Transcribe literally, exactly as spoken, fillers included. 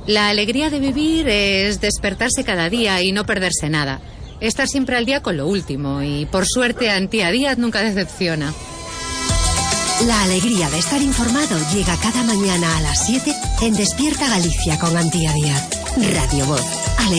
La alegría de vivir es despertarse cada día y no perderse nada. Estar siempre al día con lo último y, por suerte, Antía Díaz nunca decepciona. La alegría de estar informado llega cada mañana a las siete en Despierta Galicia con Antía Díaz. Radio Voz. Alegría.